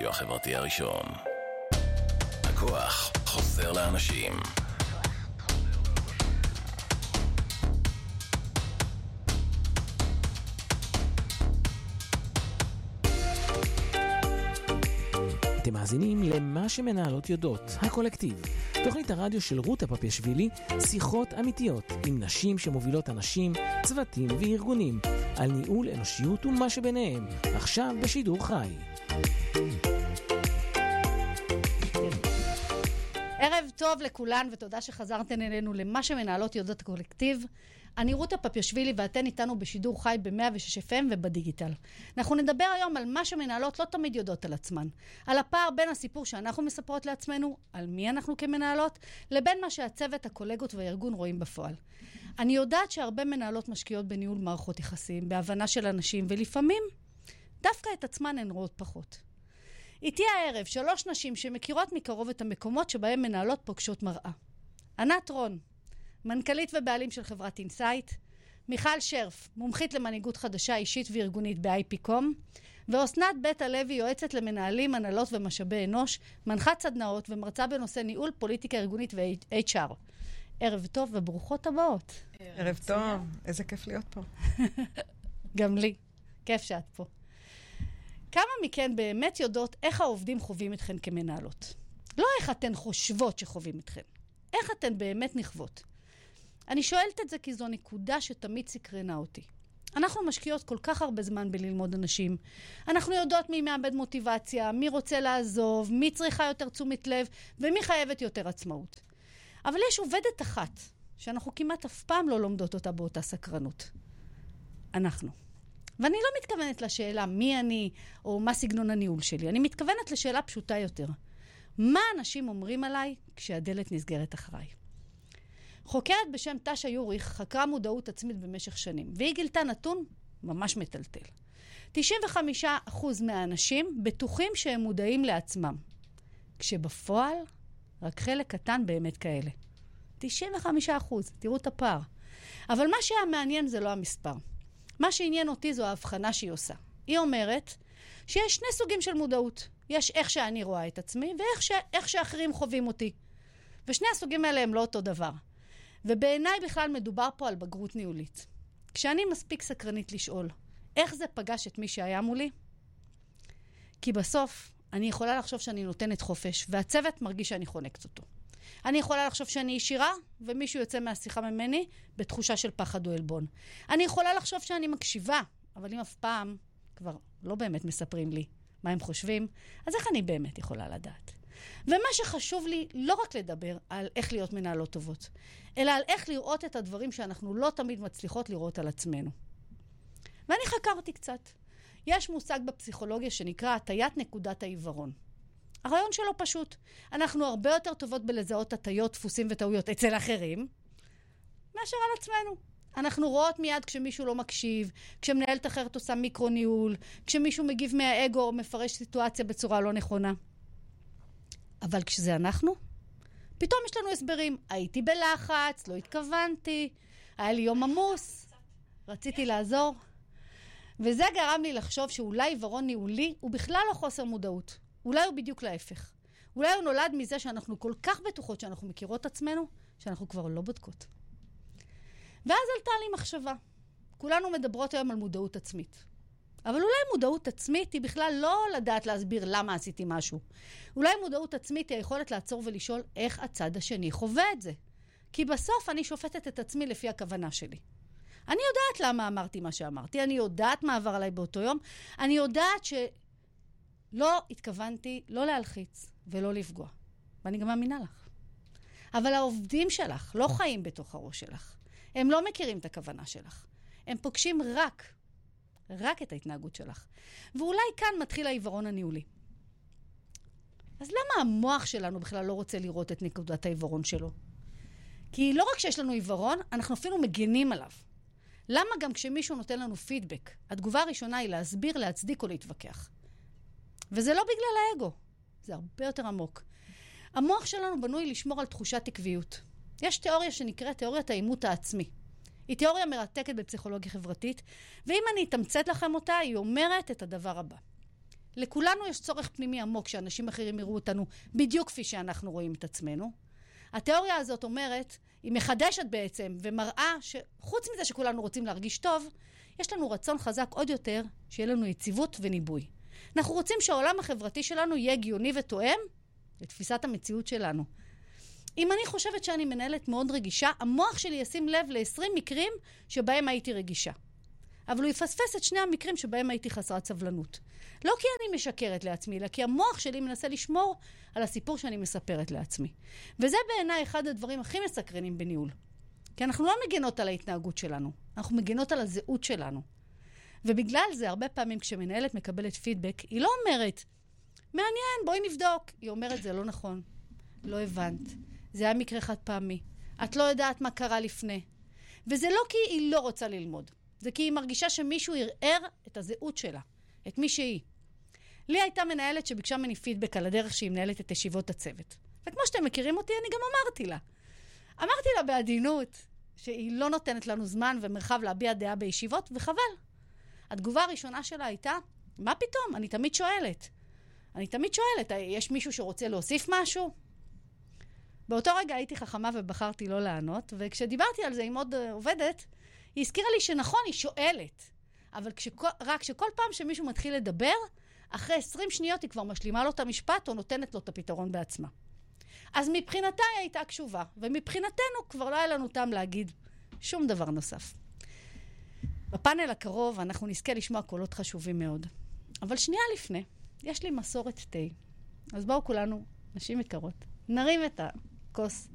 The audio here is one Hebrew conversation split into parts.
הרדיו החברתי הראשון. הכוח חוזר לאנשים. אתם מאזינים למה שמנהלות יודעות, הקולקטיב. תוכנית הרדיו של רותה פפיאשווילי, שיחות אמיתיות עם נשים שמובילות אנשים, צוותים וארגונים, על ניהול אנושיות ומה שביניהם, עכשיו בשידור חי. ערב טוב לכולן ותודה שחזרתן אלינו למה שמנהלות יודעות הקולקטיב. אני רותה פפיאשווילי ואתן איתנו בשידור חי ב-106 FM ובדיגיטל. אנחנו נדבר היום על מה שמנהלות לא תמיד יודעות על עצמן. על הפער בין הסיפור שאנחנו מספרות לעצמנו, על מי אנחנו כמנהלות, לבין מה שהצוות, הקולגות והארגון רואים בפועל. אני יודעת שהרבה מנהלות משקיעות בניהול מערכות יחסים, בהבנה של אנשים, ולפעמים דווקא את עצמן הן רואות פחות. איתי הערב 3 נשים שמכירות מקרוב את המקומות שבהם מנהלות פוגשות מראה. ענת רון, מנכ"לית ובעלים של חברת אינסייט, מיכל שרף, מומחית למנהיגות חדשה אישית וארגונית ב-IPCOM, ואוסנת בית הלוי, יועצת למנהלים, הנהלות ומשאבי אנוש, מנחת סדנאות ומרצה בנושא ניהול, פוליטיקה ארגונית ו-HR. ערב טוב וברוכות הבאות. ערב טוב, איזה כיף להיות פה. גם לי, כיף שאת פה. כמה מכן באמת יודעות איך העובדים חווים אתכן כמנהלות? לא איך אתן חושבות שחווים אתכן, איך אתן באמת נכוות. אני שואלת את זה כי זו נקודה שתמיד סקרנה אותי. אנחנו משקיעות כל כך הרבה זמן בללמוד אנשים. אנחנו יודעות מי מאבד מוטיבציה, מי רוצה לעזוב, מי צריכה יותר תשומת לב, ומי חייבת יותר עצמאות. אבל יש עובדת אחת, שאנחנו כמעט אף פעם לא לומדות אותה באותה סקרנות. אנחנו. ואני לא מתכוונת לשאלה מי אני, או מה סגנון הניהול שלי. אני מתכוונת לשאלה פשוטה יותר. מה אנשים אומרים עליי כשהדלת נסגרת אחריי? חוקרת בשם תשה יוריך חקרה מודעות עצמית במשך שנים, והיא גילתה נתון ממש מטלטל. 95% מהאנשים בטוחים שהם מודעים לעצמם, כשבפועל רק חלק קטן באמת כאלה. 95%, תראו את הפער. אבל מה שהיה מעניין זה לא המספר. מה שעניין אותי זו ההבחנה שהיא עושה. היא אומרת שיש 2 סוגים של מודעות. יש איך שאני רואה את עצמי, ואיך שאחרים חווים אותי. ושני הסוגים האלה הם לא אותו דבר. ובעיניי בכלל מדובר פה על בגרות ניהולית. כשאני מספיק סקרנית לשאול, איך זה פגש את מי שהיה מולי? כי בסוף אני יכולה לחשוב שאני נותנת חופש, והצוות מרגיש שאני חונקת אותו. אני יכולה לחשוב שאני ישירה, ומישהו יוצא מהשיחה ממני בתחושה של פחד או אלבון. אני יכולה לחשוב שאני מקשיבה, אבל אם אף פעם כבר לא באמת מספרים לי מה הם חושבים, אז איך אני באמת יכולה לדעת? ומה שחשוב לי לא רק לדבר על איך להיות מנהלות טובות, אלא על איך לראות את הדברים שאנחנו לא תמיד מצליחות לראות על עצמנו. ואני חקרתי קצת. יש מושג בפסיכולוגיה שנקרא הטיית נקודת העיוורון. הרעיון שלו פשוט. אנחנו הרבה יותר טובות בלזהות הטיות, דפוסים וטעויות אצל אחרים, מאשר על עצמנו. אנחנו רואות מיד כשמישהו לא מקשיב, כשמנהלת אחרת עושה מיקרו-ניהול, כשמישהו מגיב מהאגו או מפרש סיטואציה בצורה לא נכונה. אבל כשזה אנחנו, פתאום יש לנו הסברים. הייתי בלחץ, לא התכוונתי, היה לי יום עמוס, רציתי לעזור. וזה גרם לי לחשוב שאולי עיוורון ניהולי הוא בכלל לא חוסר מודעות. אולי הוא בדיוק להפך. אולי הוא נולד מזה שאנחנו כל כך בטוחות שאנחנו מכירות עצמנו, שאנחנו כבר לא בודקות. ואז עלתה לי מחשבה. כולנו מדברות היום על מודעות עצמית. אבל אולי מודעות עצמית היא בכלל לא לדעת להסביר למה עשיתי משהו. אולי מודעות עצמית היא היכולת לעצור ולשאול איך הצד השני חווה את זה. כי בסוף אני שופטת את עצמי לפי הכוונה שלי. אני יודעת למה אמרתי מה שאמרתי, אני יודעת מה עבר עליי באותו יום, אני יודעת שלא התכוונתי לא להלחיץ ולא לפגוע. ואני גם מאמינה לך. אבל העובדים שלך לא חיים בתוך הראש שלך. הם לא מכירים את הכוונה שלך. הם פוגשים רק את ההתנהגות שלך. ואולי כאן מתחיל העיוורון הניהולי. אז למה המוח שלנו בכלל לא רוצה לראות את נקודת העיוורון שלו? כי לא רק שיש לנו עיוורון, אנחנו אפילו מגנים עליו. למה גם כשמישהו נותן לנו פידבק, התגובה הראשונה היא להסביר, להצדיק או להתווכח? וזה לא בגלל האגו, זה הרבה יותר עמוק. המוח שלנו בנוי לשמור על תחושת עקביות. יש תיאוריה שנקראת תיאוריית האימות העצמי. היא תיאוריה מרתקת בפסיכולוגיה חברתית, ואם אני אתמצת לכם אותה, היא אומרת את הדבר הבא. לכולנו יש צורך פנימי עמוק שאנשים אחרים יראו אותנו בדיוק כפי שאנחנו רואים את עצמנו. התיאוריה הזאת אומרת, היא מחדשת בעצם ומראה שחוץ מזה שכולנו רוצים להרגיש טוב, יש לנו רצון חזק עוד יותר שיהיה לנו יציבות וניבוי. אנחנו רוצים שהעולם החברתי שלנו יהיה הגיוני ותואם לתפיסת המציאות שלנו. אם אני חושבת שאני מנהלת מאוד רגישה, המוח שלי ישים לב ל-20 מקרים שבהם הייתי רגישה. אבל הוא יפספס את שני המקרים שבהם הייתי חסרת סבלנות. לא כי אני משקרת לעצמי, אלא כי המוח שלי מנסה לשמור על הסיפור שאני מספרת לעצמי. וזה בעיניי אחד הדברים הכי מסקרנים בניהול. כי אנחנו לא מגנות על ההתנהגות שלנו, אנחנו מגנות על הזהות שלנו. ובגלל זה, הרבה פעמים כשמנהלת מקבלת פידבק, היא לא אומרת, מעניין, בואי נבדוק. היא אומרת, זה לא נכון. לא הבנת. זה היה מקרה חד פעמי. את לא יודעת מה קרה לפני. וזה לא כי היא לא רוצה ללמוד. זה כי היא מרגישה שמישהו ירער את הזהות שלה, את מי שהיא. לי הייתה מנהלת שביקשה ממני פידבק על הדרך שהיא מנהלת את ישיבות הצוות. וכמו שאתם מכירים אותי, אני גם אמרתי לה. אמרתי לה בעדינות שהיא לא נותנת לנו זמן ומרחב להביע דעה בישיבות, וחבל. התגובה הראשונה שלה הייתה, מה פתאום? אני תמיד שואלת. יש מישהו שרוצה להוסיף משהו? באותו רגע הייתי חכמה ובחרתי לא לענות, וכשדיברתי על זה עם עוד עובדת, היא הזכירה לי שנכון, היא שואלת. אבל רק שכל פעם שמישהו מתחיל לדבר, אחרי 20 שניות היא כבר משלימה לו את המשפט, או נותנת לו את הפתרון בעצמה. אז מבחינתה היא הייתה קשובה, ומבחינתנו כבר לא היה לנו טעם להגיד שום דבר נוסף. בפאנל הקרוב אנחנו נזכה לשמוע קולות חשובים מאוד. אבל שנייה לפני, יש לי מסורת תה. אז בואו כולנו, נשים יקרות, נרים את הכוס.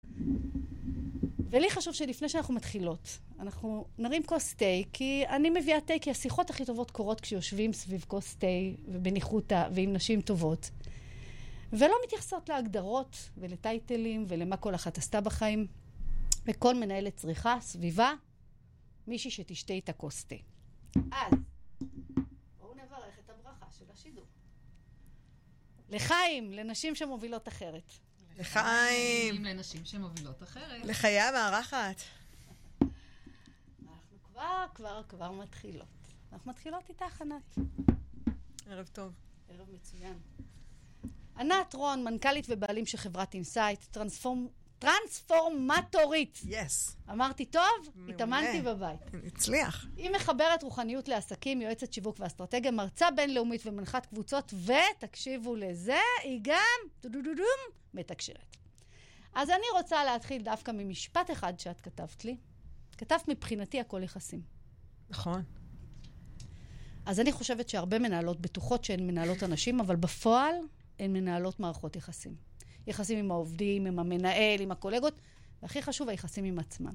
ולי חשוב שלפני שאנחנו מתחילות, אנחנו נרים כוס תה, כי אני מביאה תה, כי השיחות הכי טובות קורות כשיושבים סביב כוס תה, ובניחותה, ועם נשים טובות. ולא מתייחסות להגדרות, ולטייטלים, ולמה כל אחת עשתה בחיים. וכל מנהלת צריכה סביבה, מישהי שתשתה את הכוס תה. אז, בואו נברך את הברכה של השידור. לחיים, לנשים שמובילות אחרת. לחיים. לנשים שמובילות אחרת. לחיי המארחת. אנחנו כבר מתחילות. אנחנו מתחילות איתך, ענת. ערב טוב. ערב מצוין. ענת רון, מנכ"לית ובעלים של חברת אינסייט, טרנספורמטורית. יס. אמרתי טוב? התאמנתי בבית. הצליח. היא מחברת רוחניות לעסקים, יועצת שיווק ואסטרטגיה, מרצה בינלאומית ומנחת קבוצות, ותקשיבו לזה, היא גם מתקשרת. אז אני רוצה להתחיל דווקא ממשפט אחד שאת כתבת לי. כתבת מבחינתי הכל יחסים. נכון. אז אני חושבת שהרבה מנהלות בטוחות שהן מנהלות אנשים, אבל בפועל הן מנהלות מערכות יחסים. יחסים עם העובדים, עם המנהל, עם הקולגות, והכי חשוב, היחסים עם עצמן.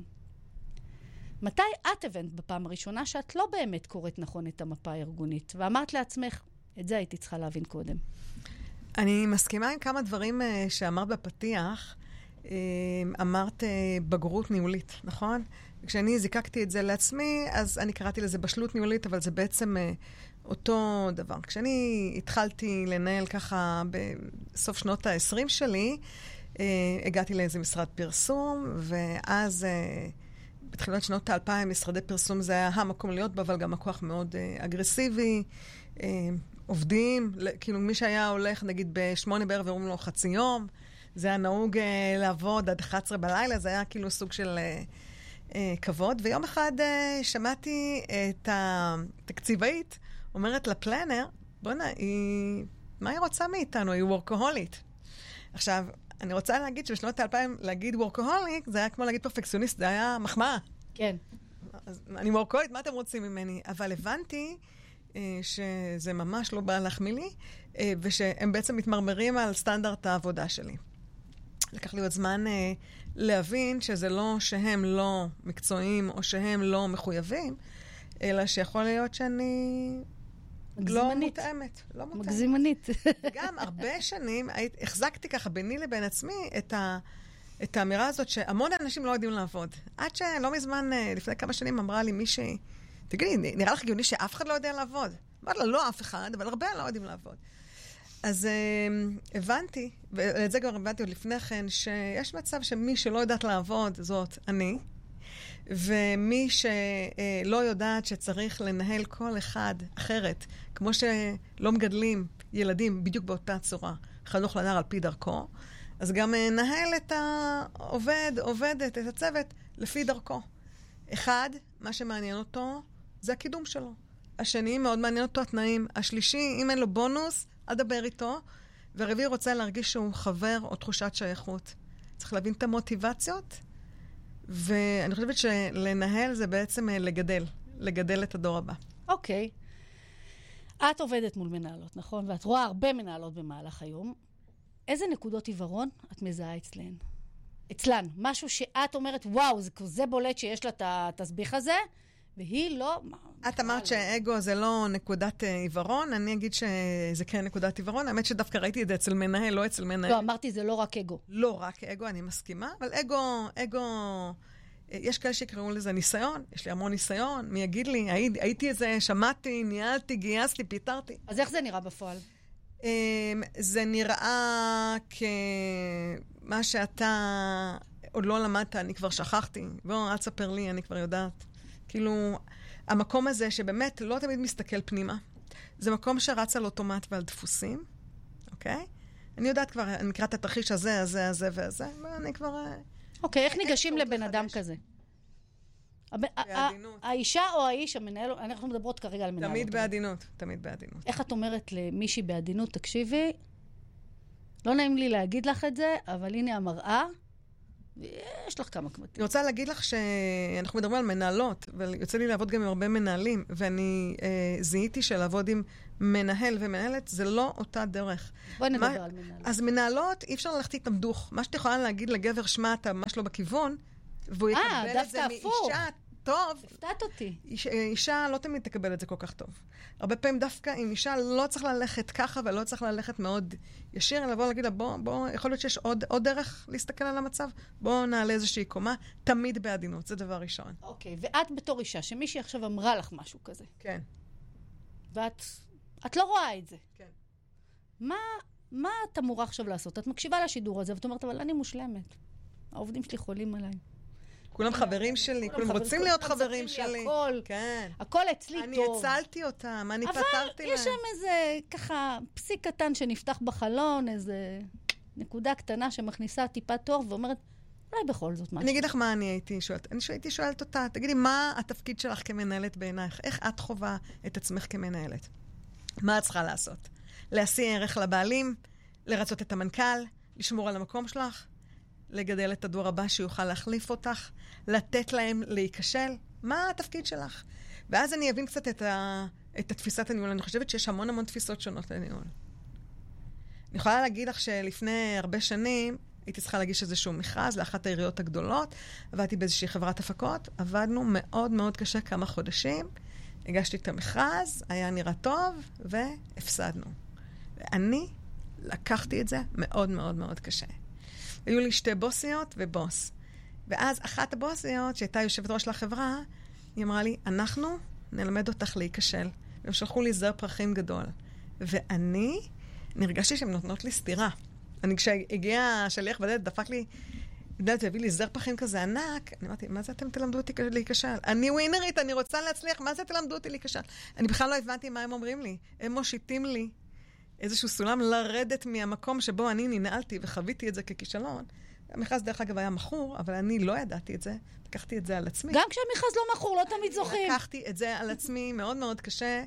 מתי את הבנת בפעם הראשונה שאת לא באמת קוראת נכון את המפה הארגונית, ואמרת לעצמך, את זה הייתי צריכה להבין קודם? אני מסכימה עם כמה דברים שאמרת בפתיח. אמרת בגרות ניהולית, נכון? כשאני זיקקתי את זה לעצמי, אז אני קראתי לזה בשלות ניהולית, אבל זה בעצם אותו דבר. כשאני התחלתי לנהל ככה בסוף שנות ה-20 שלי, הגעתי לאיזה משרד פרסום, ואז בתחילת שנות ה-2000 משרדי פרסום זה היה המקום להיות בה, אבל גם הכוח מאוד אגרסיבי, עובדים, כאילו מי שהיה הולך נגיד ב8 בערב ואומרים לו חצי יום, זה היה נהוג לעבוד עד 11 בלילה, זה היה כאילו סוג של כבוד, ויום אחד שמעתי את התקציבאית אומרת לפלנר, בוא'נה, מה היא רוצה מאיתנו? היא וורקהולית. עכשיו, אני רוצה להגיד שבשנות ה-2000 להגיד וורקהוליק, זה היה כמו להגיד פרפקציוניסט, זה היה מחמאה. כן. אז אני וורקהולית, מה אתם רוצים ממני? אבל הבנתי שזה ממש לא בא להחמיא לי, ושהם בעצם מתמרמרים על סטנדרט העבודה שלי. לקח לי עוד זמן להבין שזה לא שהם לא מקצועיים או שהם לא מחויבים, אלא שיכול להיות שאני לא מותאמת. לא מותאמת. מגזימנית. גם הרבה שנים החזקתי ככה ביני לבין עצמי את האמירה הזאת שהמון אנשים לא יודעים לעבוד. עד שלא מזמן, לפני כמה שנים אמרה לי מישהי, תגידי, נראה לך הגיוני שאף אחד לא יודע לעבוד? אמרת לה, לא אף אחד, אבל הרבה לא יודעים לעבוד. אז הבנתי, ואת זה כבר הבנתי עוד לפני כן, שיש מצב שמי שלא יודעת לעבוד זאת אני, ומי שלא יודעת שצריך לנהל כל אחד אחרת, כמו שלא מגדלים ילדים בדיוק באותה צורה, חנוך לנער על פי דרכו, אז גם נהל את עובדת, את הצוות, לפי דרכו. אחד, מה שמעניין אותו, זה הקידום שלו. השני, מאוד מעניין אותו התנאים. השלישי, אם אין לו בונוס, אדבר איתו. והרביעי רוצה להרגיש שהוא חבר או תחושת שייכות. צריך להבין את המוטיבציות, ואני חושבת שלנהל זה בעצם לגדל את הדור הבא. אוקיי. את עובדת מול מנהלות, נכון? ואת רואה הרבה מנהלות במהלך היום. איזה נקודות עיוורון את מזהה אצלן? משהו שאת אומרת, וואו, זה כזה בולט שיש לה את התסביך הזה, והיא לא... את אמרת שהאגו זה לא נקודת עיוורון, אני אגיד שזה כן נקודת עיוורון, האמת שדווקא ראיתי את זה אצל מנהל, לא אצל מנהל. לא, אמרתי, זה לא רק אגו. לא רק אגו, אני מסכימה, אבל אגו, יש כאלה שיקראו לזה ניסיון, יש לי המון ניסיון, מי יגיד לי, הייתי איזה, שמעתי, ניהלתי, גייסתי, פיתרתי. אז איך זה נראה בפועל? זה נראה כמה שאתה עוד לא למדת, אני כבר שכחתי. בוא, אל תספר לי, אני כבר יודעת. כאילו, המקום הזה שבאמת לא תמיד מסתכל פנימה, זה מקום שרץ על אוטומט ועל דפוסים, אוקיי? אני יודעת כבר, אני מכירה את התרחיש הזה, הזה, הזה והזה, ואני כבר... אוקיי, איך ניגשים לבן אדם כזה? בעדינות. האישה או האיש, המנהל, אנחנו מדברות כרגע על מנהל. תמיד בעדינות. איך את אומרת למישהי בעדינות, תקשיבי, לא נעים לי להגיד לך את זה, אבל הנה המראה, יש לך כמה קמטים. אני רוצה להגיד לך שאנחנו מדברים על מנהלות, ויוצא לי לעבוד גם עם הרבה מנהלים, ואני זיהיתי שלעבוד עם מנהל ומנהלת, זה לא אותה דרך. בואי נדבר על מנהלות. אז מנהלות, אי אפשר ללכת איתם דוך. מה שאת יכולה להגיד לגבר, שמה אתה ממש לא בכיוון, והוא יקבל את זה מאישה טוב. הפתעת אותי. אישה לא תמיד תקבל את זה כל כך טוב. הרבה פעמים דווקא עם אישה לא צריך ללכת ככה, ולא צריך ללכת מאוד ישיר, אלא בוא להגיד לה, בוא, יכול להיות שיש עוד דרך להסתכל על המצב, בוא נעלה איזושהי קומה, תמיד בעדינות, זה דבר ראשון. אוקיי, ואת בתור אישה, שמישהי עכשיו אמרה לך משהו כזה. כן. ואת לא רואה את זה. כן. מה את אמורה עכשיו לעשות? את מקשיבה לשידור הזה, ואת אומרת, אבל אני מושלמת. העובדים שלי חולים עליי. כולם חברים שלי, כולם רוצים להיות חברים שלי. הכל, כן. הכל אצלי אני טוב. אני הצלתי אותם, אני פתרתי להם. אבל יש שם איזה, ככה, פסיק קטן שנפתח בחלון, איזה נקודה קטנה שמכניסה טיפה טוב, ואומרת, אולי בכל זאת משהו. אני אגיד לך מה אני הייתי שואלת. אני הייתי שואלת אותה, תגידי, מה התפקיד שלך כמנהלת בעינייך? איך את חובה את עצמך כמנהלת? מה את צריכה לעשות? להשיא ערך לבעלים, לרצות את המנכ"ל, לשמור על המקום שלך? לגדל את הדור הבא שיוכל להחליף אותך, לתת להם להיכשל, מה התפקיד שלך? ואז אני אבין קצת את התפיסת הניהול. אני חושבת שיש המון תפיסות שונות לניהול. אני יכולה להגיד לך שלפני הרבה שנים, הייתי צריכה להגיש איזשהו מכרז לאחת העיריות הגדולות, עבדתי באיזושהי חברת הפקות, עבדנו מאוד קשה כמה חודשים, הגשתי את המכרז, היה נראה טוב, והפסדנו. ואני לקחתי את זה מאוד קשה. היו לי שתי בוסיות ובוס. ואז אחת הבוסיות, שהייתה יושבת ראש לחברה, היא אמרה לי, אנחנו נלמד אותך להיכשל. והם שלחו לי זר פרחים גדול. ואני נרגשתי שהן נותנות לי סתירה. כשהגיע השליח בדלת, דפק לי, בדלת והביא לי זר פרחים כזה ענק, אני אמרתי, מה זה אתם תלמדו אותי להיכשל? אני ווינרית, אני רוצה להצליח, מה זה תלמדו אותי להיכשל? אני בכלל לא הבנתי מה הם אומרים לי. הם מושיטים לי איזשהו סולם לרדת מהמקום שבו אני ננעלתי וחוויתי את זה ככישלון. המכרז דרך אגב היה מכור, אבל אני לא ידעתי את זה. לקחתי את זה על עצמי. גם כשהמכרז לא מכור, לא תמיד זוכים. לקחתי את זה על עצמי מאוד קשה.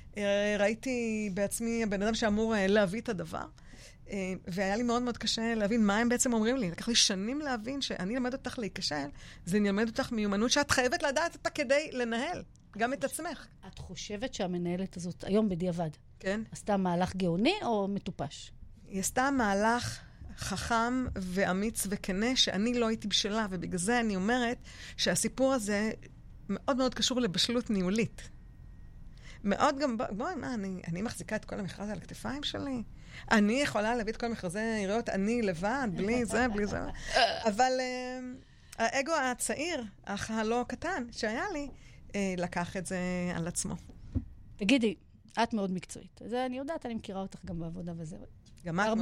ראיתי בעצמי הבן אדם שאמור להביא את הדבר. והיה לי מאוד קשה להבין מה הם בעצם אומרים לי. לקח לי שנים להבין שאני אלמד אותך להיכשל, זה נלמד אותך מיומנות שאת חייבת לדעת אותה כדי לנהל. גם את עצמך. את חושבת שהמנהלת הזאת, היום בדיעבד, כן. עשתה מהלך גאוני או מטופש? היא עשתה מהלך חכם ואמיץ וכנה שאני לא הייתי בשלה, ובגלל זה אני אומרת שהסיפור הזה מאוד קשור לבשלות ניהולית. מאוד גם, בואי, מה, אני מחזיקה את כל המכרז על הכתפיים שלי? אני יכולה להביא את כל מכרזי העיריות, אני לבד, בלי זה, בלי זה. אבל האגו הצעיר, אך הלא קטן שהיה לי, לקח את זה על עצמו. תגידי, את מאוד מקצועית. זה אני יודעת, אני מכירה אותך גם בעבודה וזה. גם את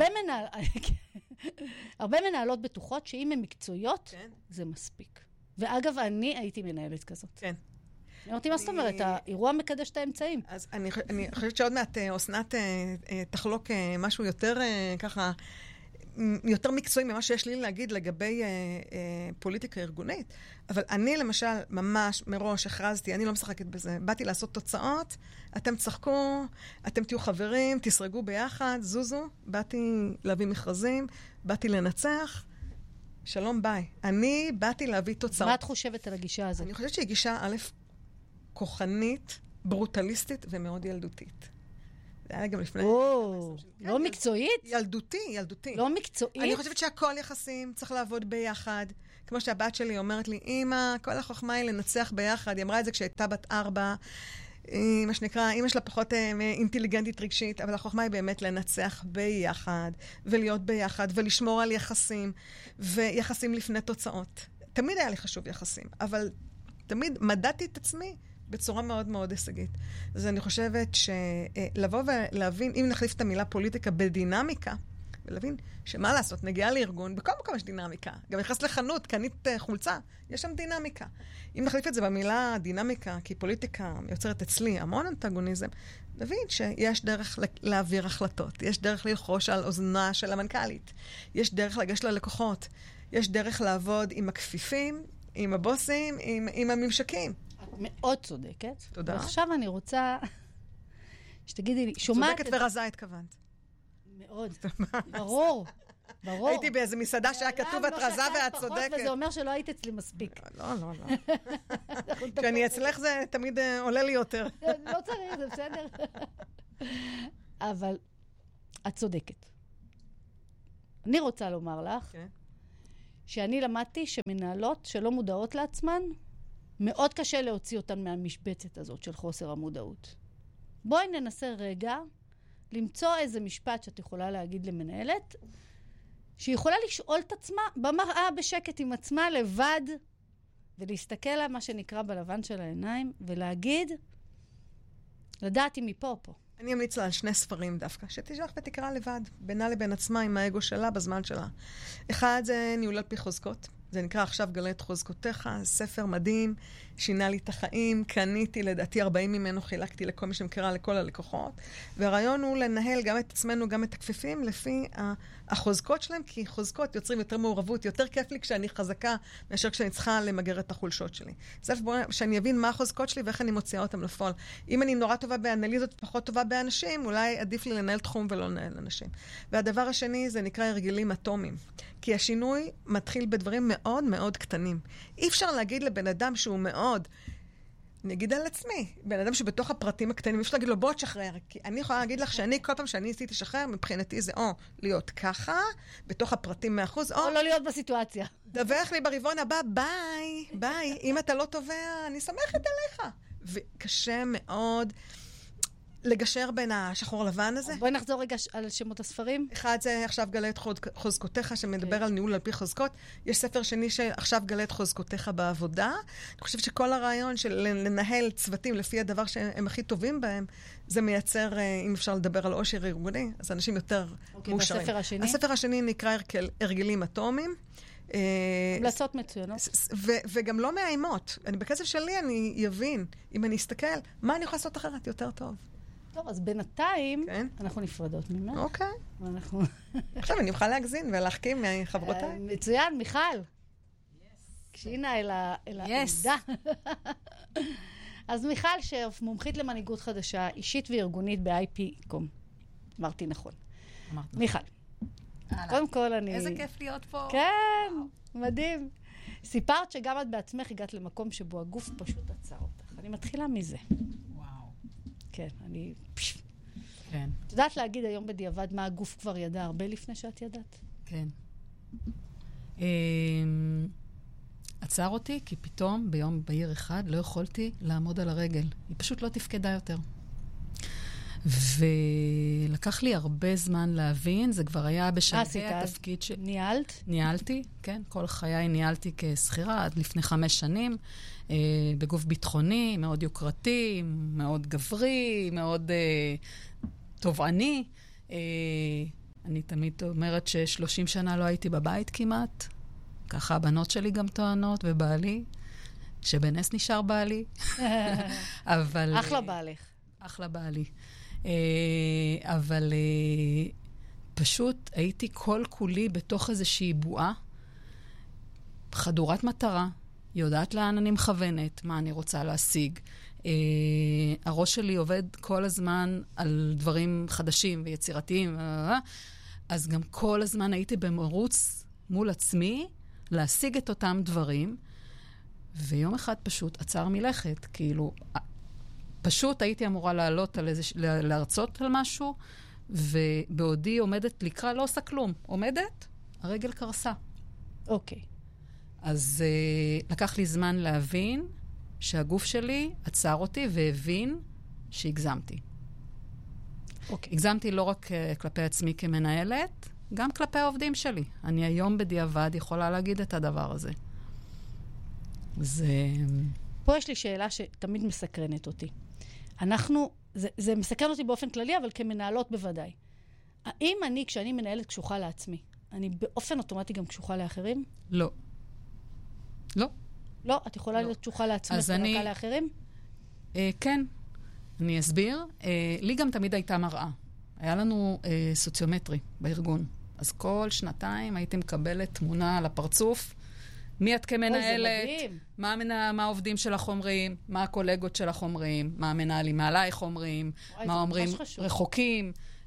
הרבה מנהלות בטוחות שאם הן מקצועיות, כן. זה מספיק. ואגב, אני הייתי מנהלת כזאת. כן. אמרתי, מה זאת אומרת? האירוע מקדש את האמצעים. אז אני חושבת שעוד מעט אסנת תחלוק משהו יותר ככה, יותר מקצועי ממה שיש לי להגיד לגבי פוליטיקה ארגונית. אבל אני למשל ממש מראש הכרזתי, אני לא משחקת בזה, באתי לעשות תוצאות, אתם תשחקו, אתם תהיו חברים, תסרגו ביחד, זוזו, באתי להביא מכרזים, באתי לנצח, שלום ביי. אני באתי להביא תוצאות. מה את חושבת על הגישה הזאת? אני חושבת שהיא גישה א', כוחנית, ברוטליסטית ומאוד ילדותית. זה היה גם לפני... לא מקצועית? ילדותי. לא מקצועית? אני חושבת שהכל יחסים, צריך לעבוד ביחד. כמו שהבת שלי אומרת לי, אמא, כל החוכמה היא לנצח ביחד. היא אמרה את זה כשהייתה בת 4, מה שנקרא, אמא שלה פחות אינטליגנטית רגשית, אבל החוכמה היא באמת לנצח ביחד, ולהיות ביחד, ולשמור על יחסים, ויחסים לפני תוצאות. תמיד היה לי חשוב יחסים, אבל תמיד מדדתי את עצמי בצורה מאוד מאוד הישגית. אז אני חושבת שלבוא ולהבין, אם נחליף את המילה פוליטיקה בדינמיקה, ולהבין שמה לעשות, נגיעה לארגון, בכל מקום יש דינמיקה. גם נכנס לחנות, קנית חולצה, יש שם דינמיקה. אם נחליף את זה במילה דינמיקה, כי פוליטיקה יוצרת אצלי המון אנטגוניזם, נבין שיש דרך להעביר החלטות, יש דרך ללחוש על אוזנה של המנכ"לית, יש דרך לגשת ללקוחות, יש דרך לעבוד עם הכפיפים, עם הבוסים, עם הממשקים. את מאוד צודקת. תודה. ועכשיו אני רוצה שתגידי לי, שומעת... צודקת ורזה התכוונת. מאוד. ברור. הייתי באיזה מסעדה שהיה כתוב את רזה ואת צודקת. וזה אומר שלא היית אצלי מספיק. לא. כשאני אצלך זה תמיד עולה לי יותר. לא צריך, זה בסדר. אבל את צודקת. אני רוצה לומר לך, שאני למדתי שמנהלות שלא מודעות לעצמן, מאוד קשה להוציא אותן מהמשבצת הזאת של חוסר המודעות. בואי ננסה רגע למצוא איזה משפט שאת יכולה להגיד למנהלת, שהיא יכולה לשאול את עצמה במראה בשקט עם עצמה לבד, ולהסתכל על מה שנקרא בלבן של העיניים, ולהגיד, לדעת אם היא פה או פה. אני אמליץ לה על 2 ספרים דווקא, שתשלח ותקרא לבד, בינה לבין עצמה, עם האגו שלה, בזמן שלה. אחד זה ניהול על פי חוזקות. זה נקרא עכשיו גלה את חוזקותיך, ספר מדהים, שינה לי את החיים, קניתי, לדעתי 40 ממנו חילקתי לכל מי שמכירה, לכל הלקוחות. והרעיון הוא לנהל גם את עצמנו, גם את הכפיפים, לפי החוזקות שלהם, כי חוזקות יוצרים יותר מעורבות, יותר כיף לי כשאני חזקה, מאשר כשאני צריכה למגר את החולשות שלי. זה שאני אבין מה החוזקות שלי ואיך אני מוציאה אותם לפועל. אם אני נורא טובה באנליזות, פחות טובה באנשים, אולי עדיף לי לנהל תחום ולא לנהל אנשים. והדבר השני זה נקרא הרגלים אטומיים. כי השינוי מתחיל בדברים מאוד מאוד קטנים. אי אפשר להגיד לבן אדם שהוא מאוד, אני אגיד על עצמי, בן אדם שבתוך הפרטים הקטנים, אפשר להגיד לו בוא תשחרר. כי אני יכולה להגיד לך שאני כל פעם שאני עשיתי שחרר, מבחינתי זה או להיות ככה, בתוך הפרטים 100%, או לא להיות בסיטואציה. דווח לי ברבעון הבא, ביי. אם אתה לא תובע, אני סומכת עליך. וקשה מאוד לגשר בין השחור לבן הזה. בואי נחזור רגע על שמות הספרים. אחד זה עכשיו גלה את חוזקותיך, שמדבר על ניהול על פי חוזקות. יש ספר שני שעכשיו גלה את חוזקותיך בעבודה. אני חושבת שכל הרעיון של לנהל צוותים לפי הדבר שהם הכי טובים בהם, זה מייצר, אם אפשר לדבר על עושר ארגוני, אז אנשים יותר מאושרים. והספר השני? הספר השני נקרא הרגלים אטומיים. המלצות מצוינות. וגם לא מאיימות. בקצב שלי אני אבין, אם אני אסתכל, מה אני יכולה לעשות אחרת יותר טוב. טוב, אז בינתיים אנחנו נפרדות ממך. אוקיי. עכשיו אני אוכל להגזין ולהחכים מחברותיי. מצוין, מיכל. כשהנה אל העמדה. אז מיכל שרף, מומחית למנהיגות חדשה, אישית וארגונית ב-IP.com. אמרתי נכון. מיכל. קודם כל אני... איזה כיף להיות פה. כן, מדהים. סיפרת שגם את בעצמך הגעת למקום שבו הגוף פשוט עצר אותך. אני מתחילה מזה. כן, אני... כן. את יודעת להגיד היום בדיעבד מה הגוף כבר ידע הרבה לפני שאת ידעת? כן. עצר אותי כי פתאום ביום בהיר אחד לא יכולתי לעמוד על הרגל. היא פשוט לא תפקדה יותר. ולקח לי הרבה זמן להבין, זה כבר היה בשלבי התפקיד ש... ניהלת? ניהלתי, כן. כל חיי ניהלתי כסחירה עד לפני 5 שנים, בגוף ביטחוני, מאוד יוקרתי, מאוד גברי, מאוד תובעני. אני תמיד אומרת ש30 שנה לא הייתי בבית כמעט. ככה הבנות שלי גם טוענות, ובעלי. שבנס נשאר בעלי. אבל... אחלה בעלך. אחלה בעלי. אבל פשוט הייתי כל כולי בתוך איזושהי בועה, חדורת מטרה, יודעת לאן אני מכוונת, מה אני רוצה להשיג. הראש שלי עובד כל הזמן על דברים חדשים ויצירתיים, אז גם כל הזמן הייתי במרוץ מול עצמי להשיג את אותם דברים, ויום אחד פשוט עצר מלכת, כאילו, פשוט הייתי אמורה לעלות על להרצות על משהו, ובעודי עומדת לקרוא, לא עושה כלום. עומדת, הרגל קרסה. אוקיי. אז לקח לי זמן להבין שהגוף שלי עצר אותי והבין שהגזמתי. אוקיי. הגזמתי לא רק כלפי עצמי כמנהלת, גם כלפי העובדים שלי. אני היום בדיעבד יכולה להגיד את הדבר הזה. פה יש לי שאלה שתמיד מסקרנת אותי. זה מסקרן אותי באופן כללי, אבל כמנהלות בוודאי. האם אני, כשאני מנהלת קשוחה לעצמי, אני באופן אוטומטי גם קשוחה לאחרים? לא. לא. לא? את יכולה להיות קשוחה לעצמך ורקה לאחרים? כן. אני אסביר. לי גם תמיד הייתה מראה. היה לנו סוציומטרי בארגון. אז כל שנתיים הייתי מקבלת תמונה על הפרצוף, מי את כמנהלת, מה העובדים שלך אומרים, מה הקולגות שלך אומרים, מה המנהלים מעלייך אומרים, מה אומרים רחוקים,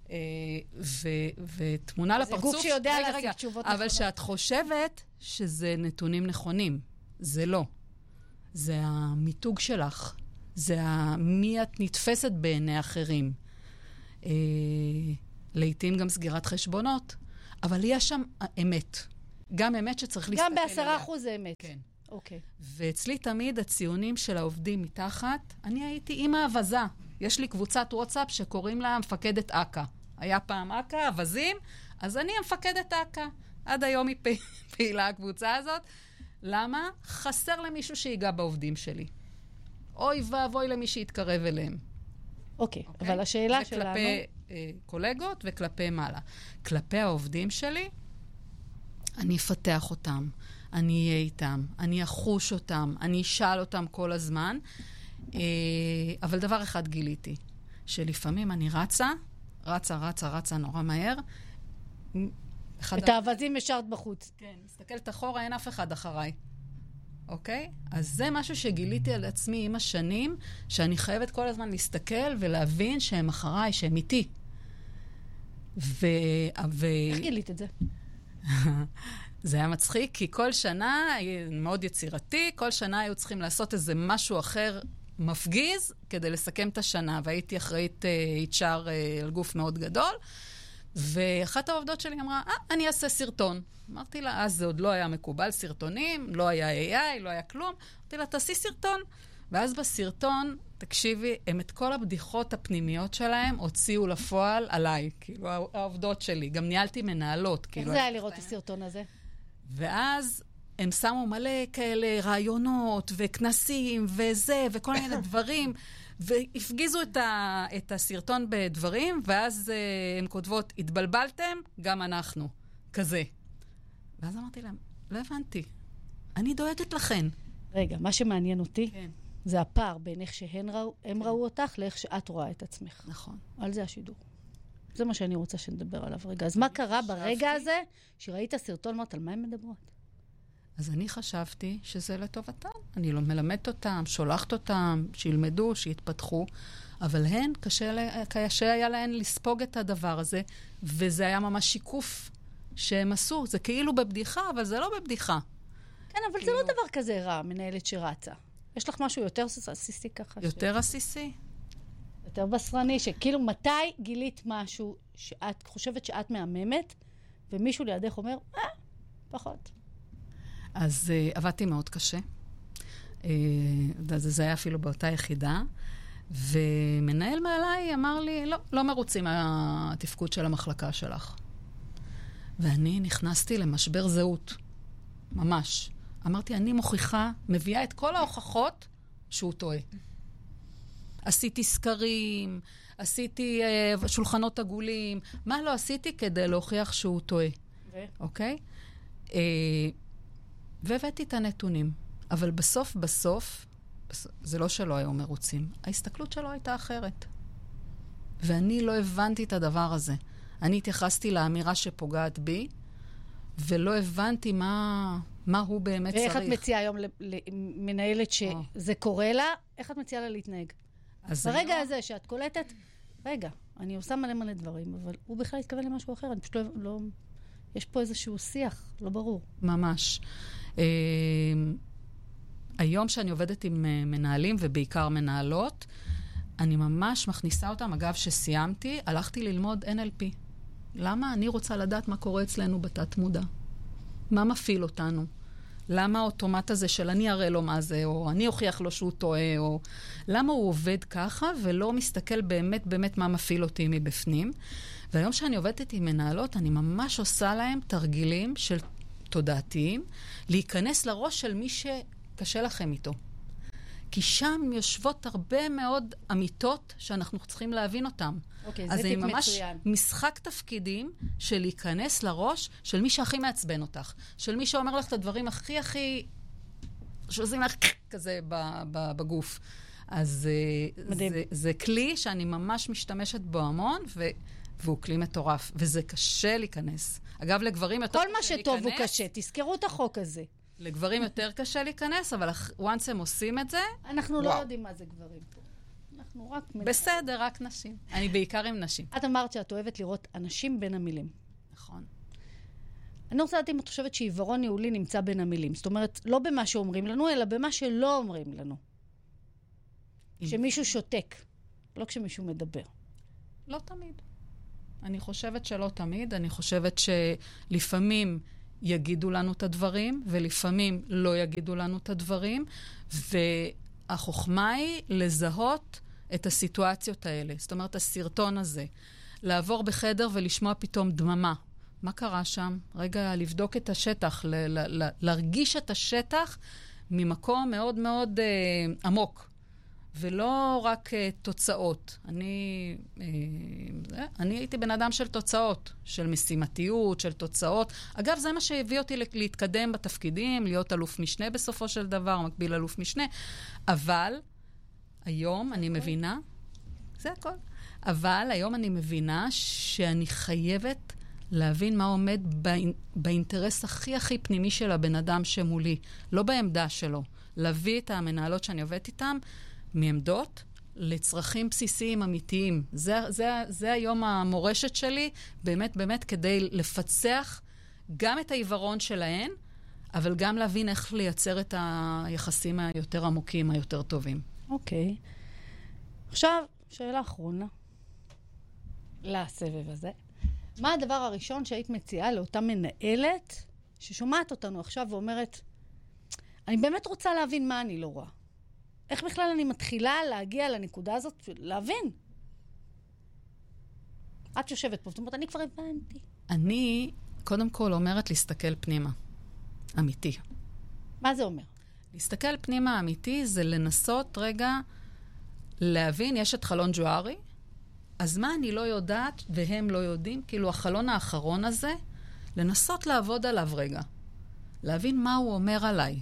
ותמונה לפרצוף. זה גוף שיודע להשיג תשובות נכונות. אבל שאת חושבת שזה נתונים נכונים, זה לא. זה המיתוג שלך, זה מי את נתפסת בעיני אחרים. לעתים גם סגירת חשבונות, אבל יש שם אמת. גם אמת שצריך להסתכל עליה. גם ב10% זה אמת. כן. אוקיי. ואצלי תמיד הציונים של העובדים מתחת, אני הייתי אימא אבזה. יש לי קבוצת וואטסאפ שקוראים לה מפקדת אקה. היה פעם אקה, אבזים, אז אני המפקדת אקה. עד היום היא פעילה הקבוצה הזאת. למה? חסר למישהו שיגע בעובדים שלי. אוי ואבוי למי שיתקרב אליהם. אוקיי, אבל השאלה שלנו... וכלפי קולגות וכלפי מעלה. כלפי העובדים שלי, אני אפתח אותם, אני אהיה איתם, אני אחוש אותם, אני אשאל אותם כל הזמן. אבל דבר אחד גיליתי, שלפעמים אני רצה נורא מהר. את האבזים השארת בחוץ. כן, מסתכלת אחורה, אין אף אחד אחריי. אוקיי? אז זה משהו שגיליתי על עצמי עם השנים, שאני חייבת כל הזמן להסתכל ולהבין שהם אחריי, שהם איתי. איך גילית את זה? זה היה מצחיק, כי כל שנה, מאוד יצירתי, כל שנה היו צריכים לעשות איזה משהו אחר מפגיז, כדי לסכם את השנה, והייתי אחראית HR על גוף מאוד גדול, ואחת העובדות שלי אמרה, אני אעשה סרטון. אמרתי לה, אז זה עוד לא היה מקובל, סרטונים, לא היה AI, לא היה כלום. אמרתי לה, תעשי סרטון. ואז בסרטון, תקשיבי, הם את כל הבדיחות הפנימיות שלהם הוציאו לפועל עליי, כאילו העובדות שלי. גם ניהלתי מנהלות. איך זה היה לראות את הסרטון הזה? ואז הם שמו מלא כאלה רעיונות וכנסים וזה וכל מיני דברים, והפגיזו את הסרטון בדברים, ואז הם כותבות, התבלבלתם, גם אנחנו. כזה. ואז אמרתי להם, לא הבנתי. אני דואגת לכן. רגע, מה שמעניין אותי, כן. זה הפער בין איך שהם ראו אותך, לאיך שאת רואה את עצמך. נכון. על זה השידור. זה מה שאני רוצה שנדבר עליו רגע. אז מה קרה ברגע הזה, שראית סרטון, אמרת, על מה הם מדברות? אז אני חשבתי שזה לטובתם. אני לא מלמדת אותם, שולחת אותם, שילמדו, שיתפתחו, אבל הן, קשה היה להן לספוג את הדבר הזה, וזה היה ממש שיקוף שהם עשו. זה כאילו בבדיחה, אבל זה לא בבדיחה. כן, אבל זה לא דבר כזה רע, מנהלת שרצה. יש לך משהו יותר עסיסי ככה? יותר עסיסי? יותר בשרני, שכאילו מתי גילית משהו שאת חושבת שאת מהממת, ומישהו לידך אומר, פחות. אז עבדתי מאוד קשה. זה היה אפילו באותה יחידה, ומנהל מעליי אמר לי, לא מרוצים מהתפקוד של המחלקה שלך. ואני נכנסתי למשבר זהות. ממש. אמרתי, אני מוכיחה, מביאה את כל ההוכחות שהוא טועה. עשיתי סקרים, עשיתי שולחנות עגולים, מה לא עשיתי כדי להוכיח שהוא טועה. אוקיי? והבאתי את הנתונים. אבל בסוף, זה לא שלא היו מרוצים. ההסתכלות שלו הייתה אחרת. ואני לא הבנתי את הדבר הזה. אני התייחסתי לאמירה שפוגעת בי, ולא הבנתי מה הוא באמת צריך. ואיך את מציעה היום למנהלת שזה קורה לה? איך את מציעה לה להתנהג? ברגע הזה שאת קולטת, רגע, אני עושה מלא דברים, אבל הוא בכלל התכוון למשהו אחר, אני פשוט לא... יש פה איזשהו שיח, לא ברור. ממש. היום שאני עובדת עם מנהלים, ובעיקר מנהלות, אני ממש מכניסה אותם. אגב, שסיימתי, הלכתי ללמוד NLP. למה? אני רוצה לדעת מה קורה אצלנו בתת מודע. מה מפעיל אותנו? למה האוטומט הזה של אני אראה לו מה זה, או אני אוכיח לו שהוא טועה, או למה הוא עובד ככה, ולא מסתכל באמת מה מפעיל אותי מבפנים. והיום שאני עובדת עם מנהלות, אני ממש עושה להם תרגילים של תודעתיים, להיכנס לראש של מי שקשה לכם איתו. כי שם יושבות הרבה מאוד אמיתות שאנחנו צריכים להבין אותם. אוקיי, אז זה טיפ ממש מצוין. משחק תפקידים של להיכנס לראש של מי שהכי מעצבן אותך. של מי שאומר לך את הדברים הכי שעושים לך כזה בגוף. אז זה כלי שאני ממש משתמשת בו המון, והוא כלי מטורף. וזה קשה להיכנס. אגב, לגברים יותר כל מה שטוב הוא קשה. תזכרו את החוק הזה. לגברים יותר קשה להיכנס, אבל once הם עושים את זה... אנחנו לא יודעים מה זה גברים פה. אנחנו רק... בסדר, רק נשים. אני בעיקר עם נשים. את אמרת שאת אוהבת לראות אנשים בין המילים. נכון. אני רוצה לדעת אם את חושבת שעיוורון ניהולי נמצא בין המילים. זאת אומרת, לא במה שאומרים לנו, אלא במה שלא אומרים לנו. שמישהו שותק, לא כשמישהו מדבר. לא תמיד. אני חושבת שלא תמיד. אני חושבת שלפעמים יגידו לנו את הדברים, ולפעמים לא יגידו לנו את הדברים, והחוכמה היא לזהות את הסיטואציות האלה. זאת אומרת, הסרטון הזה, לעבור בחדר ולשמוע פתאום דממה. מה קרה שם? רגע, לבדוק את השטח, להרגיש את השטח ממקום מאוד מאוד עמוק. ולא רק תוצאות. אני הייתי בן אדם של תוצאות, של משימתיות, של תוצאות. אגב, זה מה שהביא אותי להתקדם בתפקידים, להיות אלוף משנה בסופו של דבר, מקביל אלוף משנה. אבל היום אני מבינה, זה הכל. אבל היום אני מבינה שאני חייבת להבין מה עומד באינטרס הכי פנימי של הבן אדם שמולי, לא בעמדה שלו. להביא את המנהלות שאני עובדת איתם, מעמדות לצרכים בסיסיים אמיתיים. זה היום המורשת שלי, באמת כדי לפצח גם את העיוורון שלהן, אבל גם להבין איך לייצר את היחסים היותר עמוקים, היותר טובים. אוקיי. עכשיו, שאלה אחרונה לסבב הזה. מה הדבר הראשון שהיית מציעה לאותה מנהלת ששומעת אותנו עכשיו ואומרת, אני באמת רוצה להבין מה אני לא רואה. איך בכלל אני מתחילה להגיע לנקודה הזאת, להבין? את יושבת פה, זאת אומרת, אני כבר הבנתי. אני, קודם כל, אומרת להסתכל פנימה. אמיתי. מה זה אומר? להסתכל פנימה אמיתי זה לנסות רגע להבין, יש את חלון ג'וארי, אז מה אני לא יודעת והם לא יודעים? כאילו החלון האחרון הזה, לנסות לעבוד עליו רגע. להבין מה הוא אומר עליי.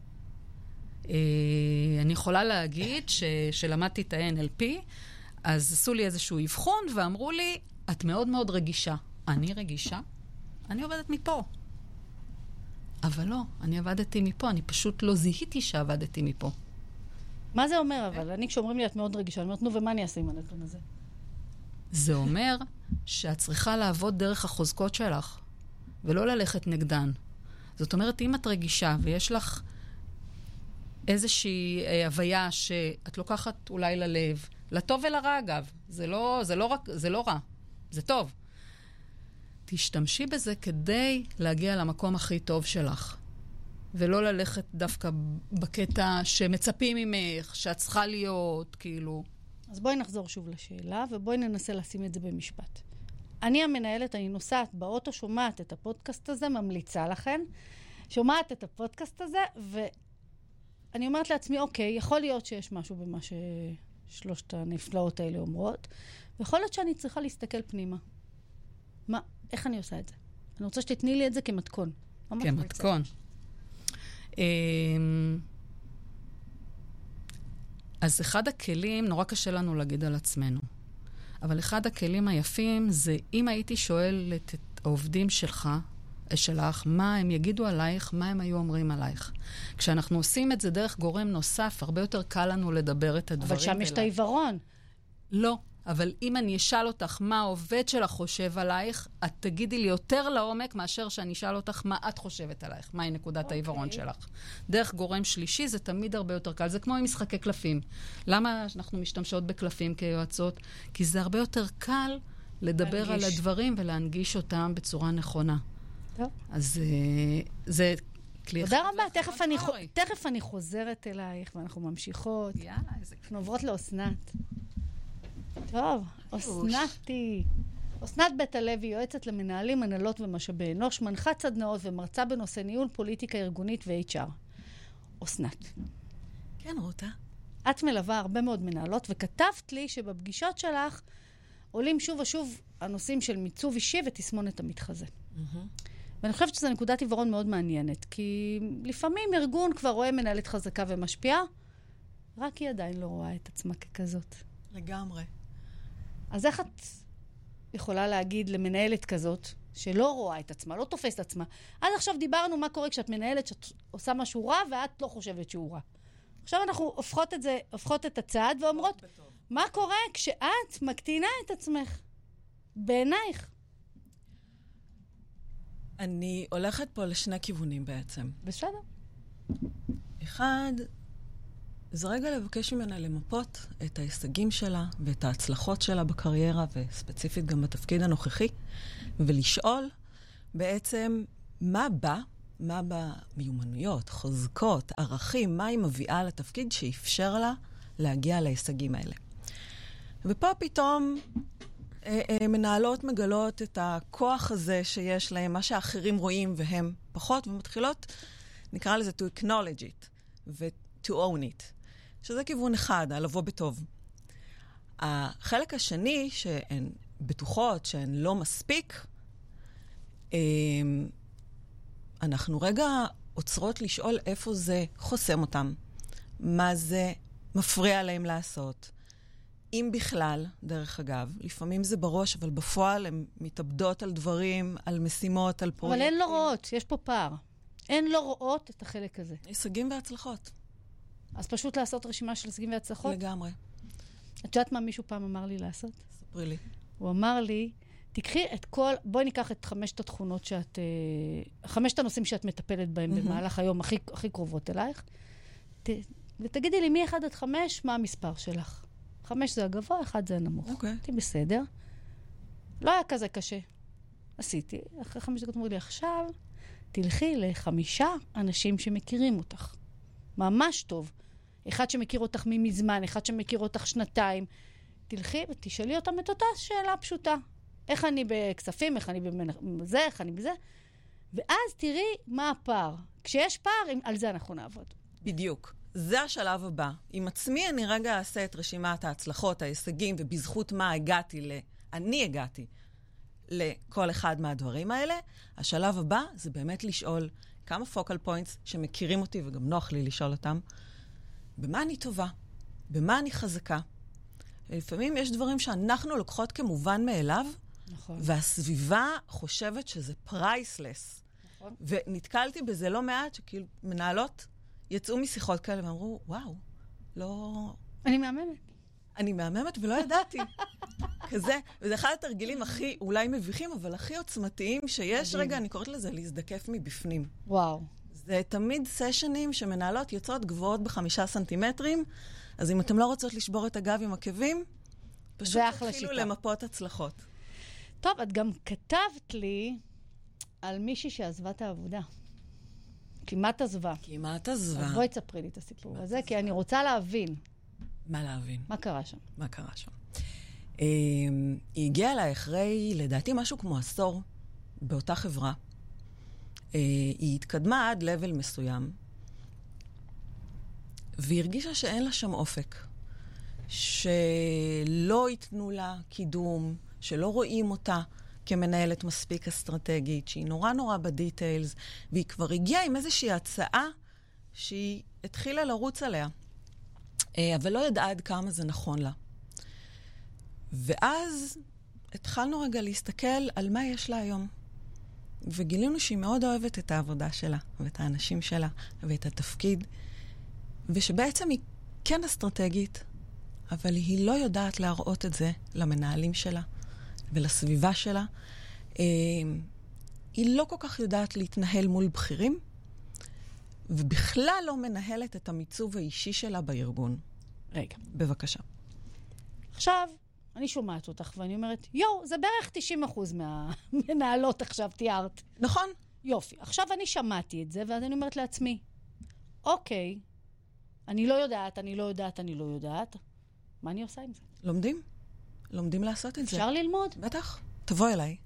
אני יכולה להגיד שלמדתי את ה-NLP, אז עשו לי איזשהו אבחון ואמרו לי, את מאוד מאוד רגישה. אני רגישה? אני עובדת מפה. אבל לא, אני עבדתי מפה, אני פשוט לא זיהיתי שעבדתי מפה. מה זה אומר אבל? אני כשאומרים לי את מאוד רגישה, אני אומרת, נו, ומה אני אעשה עם הנתון הזה? זה אומר שאת צריכה לעבוד דרך החוזקות שלך, ולא ללכת נגדן. זאת אומרת, אם את רגישה ויש לך איזושהי הוויה שאת לוקחת אולי ללב, לטוב ולרע אגב, זה לא רע, זה טוב. תשתמשי בזה כדי להגיע למקום הכי טוב שלך, ולא ללכת דווקא בקטע שמצפים ממך, שאת צריכה להיות, כאילו. אז בואי נחזור שוב לשאלה, ובואי ננסה לשים את זה במשפט. אני המנהלת, אני נוסעת באוטו, שומעת את הפודקאסט הזה, ממליצה לכן, שומעת את הפודקאסט הזה, ואני אומרת לעצמי, אוקיי, יכול להיות שיש משהו במה ששלושת הנפלאות האלה אומרות, ויכול להיות שאני צריכה להסתכל פנימה. מה, איך אני עושה את זה? אני רוצה שתתני לי את זה כמתכון. כמתכון. אז אחד הכלים, נורא קשה לנו להגיד על עצמנו, אבל אחד הכלים היפים זה אם הייתי שואלת את העובדים שלך, מה הם יגידו עלייך, מה הם היו אומרים עלייך. כשאנחנו עושים את זה דרך גורם נוסף, הרבה יותר קל לנו לדבר את הדברים. אבל שם יש את העיוורון. לא, אבל אם אני אשאל אותך מה העובד שלך חושב עלייך, את תגידי לי יותר לעומק מאשר שאני אשאל אותך מה את חושבת עלייך, מהי נקודת העיוורון שלך. דרך גורם שלישי זה תמיד הרבה יותר קל. זה כמו עם משחקי קלפים. למה אנחנו משתמשות בקלפים כיועצות? כי זה הרבה יותר קל לדבר על הדברים ולהנגיש אותם בצורה נכונה. טוב. אז זה כלי אחד. תודה רבה, תכף אני חוזרת אלייך ואנחנו ממשיכות. אנחנו עוברות לאסנת. טוב, אסנתי. אסנת בית הלוי, יועצת למנהלים, הנהלות ומשאבי אנוש, מנחת סדנאות ומרצה בנושא ניהול, פוליטיקה ארגונית ו-HR. אסנת. כן, רותה. את מלווה הרבה מאוד מנהלות, וכתבת לי שבפגישות שלך עולים שוב ושוב הנושאים של מיצוב אישי ותסמונת המתחזה. ואני חושבת שזו נקודת עיוורון מאוד מעניינת, כי לפעמים ארגון כבר רואה מנהלת חזקה ומשפיעה, רק היא עדיין לא רואה את עצמה ככזאת. לגמרי. אז איך את יכולה להגיד למנהלת כזאת, שלא רואה את עצמה, לא תופסת את עצמה? עד עכשיו דיברנו מה קורה כשאת מנהלת, שאת עושה משהו רע, ואת לא חושבת שהוא רע. עכשיו אנחנו הופכות את הצד ואומרות, מה קורה כשאת מקטינה את עצמך? בעינייך. אני הולכת פה לשני כיוונים בעצם. בסדר. אחד, זה רגע לבקש ממנה למפות את ההישגים שלה ואת ההצלחות שלה בקריירה, וספציפית גם בתפקיד הנוכחי, ולשאול בעצם מה במיומנויות, חוזקות, ערכים, מה היא מביאה לתפקיד שאפשר לה להגיע להישגים האלה. ופה פתאום מנהלות מגלות את הכוח הזה שיש להם, מה שאחרים רואים והם פחות, ומתחילות, נקרא לזה to acknowledge it ו-to own it. שזה כיוון אחד, לבוא בטוב. החלק השני, שהן בטוחות, שהן לא מספיק, אנחנו רגע עוצרות לשאול איפה זה חוסם אותם, מה זה מפריע להם לעשות. אם בכלל, דרך אגב, לפעמים זה בראש, אבל בפועל הן מתאבדות על דברים, על משימות, על פרויקטים. אבל הן לא רואות, יש פה פער. הן לא רואות את החלק הזה. הישגים והצלחות. אז פשוט לעשות רשימה של הישגים והצלחות? לגמרי. את יודעת מה מישהו פעם אמר לי לעשות? ספרי לי. הוא אמר לי, תקחי את כל, בואי ניקח את 5 התכונות חמשת הנושאים שאת מטפלת בהם במהלך היום הכי קרובות אלייך, ותגידי לי מ-1 עד 5, מה המספר שלך? 5 זה הגבוה, 1 זה הנמוך. הייתי בסדר. לא היה כזה קשה. עשיתי. אחרי 5 דקות אמרו לי, עכשיו תלכי ל5 אנשים שמכירים אותך. ממש טוב. אחד שמכיר אותך מזמן, אחד שמכיר אותך 2. תלכי ותשאלי אותם את אותה שאלה פשוטה. איך אני בכספים, איך אני בזה, איך אני בזה. ואז תראי מה הפער. כשיש פער, על זה אנחנו נעבוד. בדיוק. זה השלב הבא. עם עצמי אני רגע אעשה את רשימת ההצלחות, ההישגים, ובזכות מה אני הגעתי לכל אחד מהדברים האלה. השלב הבא זה באמת לשאול כמה פוקל פוינטס שמכירים אותי, וגם נוח לי לשאול אותם, במה אני טובה? במה אני חזקה? לפעמים יש דברים שאנחנו לוקחות כמובן מאליו, נכון. והסביבה חושבת שזה פרייסלס. נכון. ונתקלתי בזה לא מעט, שכאילו מנהלות יצאו משיחות כאלה ואמרו, וואו, לא... אני מהממת ולא ידעתי. כזה, וזה אחד התרגילים הכי אולי מביכים, אבל הכי עוצמתיים שיש רגע, אני קוראת לזה להזדקף מבפנים. וואו. זה תמיד סשנים שמנהלות יוצאות גבוהות ב5 סנטימטרים, אז אם אתם לא רוצות לשבור את הגב עם עקבים, פשוט תתחילו למפות הצלחות. טוב, את גם כתבת לי על מישהי שעזבה את העבודה. כמעט עזבה. אז בואי תספרי לי את הסיפור הזה, כי אני רוצה להבין. מה להבין? מה קרה שם? היא הגיעה אליי אחרי, לדעתי, משהו כמו 10 באותה חברה. היא התקדמה עד לבל מסוים, והיא הרגישה שאין לה שם אופק. שלא ייתנו לה קידום, שלא רואים אותה כמנהלת מספיק אסטרטגית, שהיא נורא בדיטיילס, והיא כבר הגיעה עם איזושהי הצעה שהיא התחילה לרוץ עליה. אבל לא ידעה עד כמה זה נכון לה. ואז התחלנו רגע להסתכל על מה יש לה היום. וגילינו שהיא מאוד אוהבת את העבודה שלה, ואת האנשים שלה, ואת התפקיד, ושבעצם היא כן אסטרטגית, אבל היא לא יודעת להראות את זה למנהלים שלה ולסביבה שלה. היא לא כל כך יודעת להתנהל מול בכירים, ובכלל לא מנהלת את המיצוב האישי שלה בארגון. רגע. בבקשה. עכשיו, אני שומעת אותך ואני אומרת, זה בערך 90% מהמנהלות עכשיו תיארת. נכון. יופי. עכשיו אני שמעתי את זה, ואז אני אומרת לעצמי, אוקיי, אני לא יודעת. מה אני עושה עם זה? לומדים לעשות את זה. אפשר ללמוד? בטח. תבואי אליי.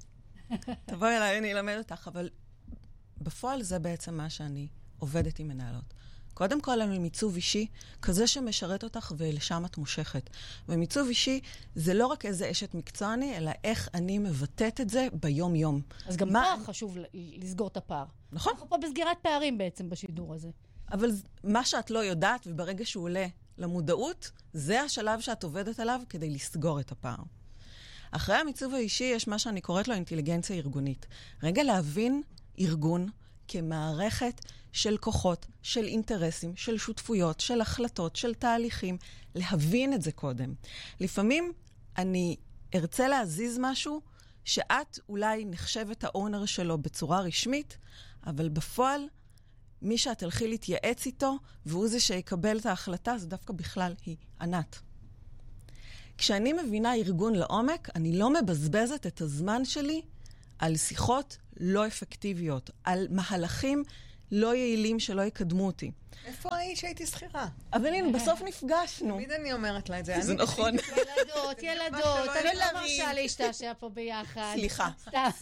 אני אלמד אותך, אבל בפועל זה בעצם מה שאני עובדת עם מנהלות. קודם כל, אני מיצוב אישי, כזה שמשרת אותך ולשם את מושכת. ומיצוב אישי זה לא רק איזה אשת מקצועני, אלא איך אני מבטאת את זה ביום-יום. אז גם פה חשוב לסגור את הפער. נכון. אנחנו פה בסגירת פערים בעצם בשידור הזה. אבל מה שאת לא יודעת, וברגע שהוא עולה למודעות, זה השלב שאת עובדת עליו כדי לסגור את הפער. אחרי המיצוב האישי יש מה שאני קוראת לו אינטליגנציה ארגונית. רגע להבין ארגון כמערכת של כוחות, של אינטרסים, של שותפויות, של החלטות, של תהליכים, להבין את זה קודם. לפעמים אני ארצה להזיז משהו שאת אולי נחשבת האונר שלו בצורה רשמית, אבל בפועל מי שאת תלכי להתייעץ איתו, והוא זה שיקבל את ההחלטה, זה דווקא בכלל היא ענת. כשאני מבינה ארגון לעומק, אני לא מבזבזת את הזמן שלי על שיחות לא אפקטיביות, על מהלכים לא יעילים שלא יקדמו אותי. איפה היית שהייתי שכירה? אבל הנה, בסוף נפגשנו. תמיד אני אומרת לה את זה. זה נכון. ילדות, אני לא מרשה להשתעשע פה ביחד. סליחה.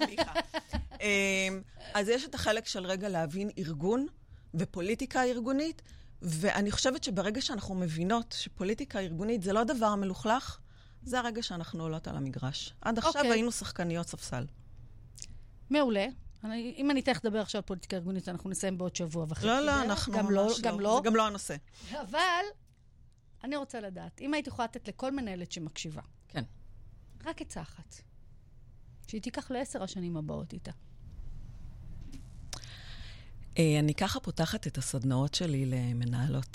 אז יש את החלק של רגע להבין ארגון ופוליטיקה ארגונית, ואני חושבת שברגע שאנחנו מבינות שפוליטיקה ארגונית זה לא דבר מלוכלך, זה הרגע שאנחנו עולות על המגרש. עד עכשיו היינו שחקניות ספסל. מעולה. אם אני תכף לדבר עכשיו על פוליטיקה ארגונית, אנחנו נסיים בעוד שבוע וחצי. לא, אנחנו גם לא. זה גם לא הנושא. אבל אני רוצה לדעת, אם הייתי יכולה לתת לכל מנהלת שמקשיבה, כן. רק עצה אחת, שהיא תיקח ל10 השנים הבאות איתה. אני ככה פותחת את הסדנאות שלי למנהלות.